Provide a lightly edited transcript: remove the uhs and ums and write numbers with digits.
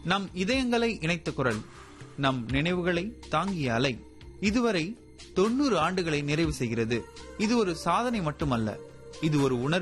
நம் இதயங்களை இணைத்த குரல், நம் நினைவுகளை தாங்கிய அலை. இதுவரை 90 ஆண்டுகளை நிறைவு செய்கிறது. இது ஒரு சாதனை மட்டுமல்ல, இது ஒரு உணர்வு.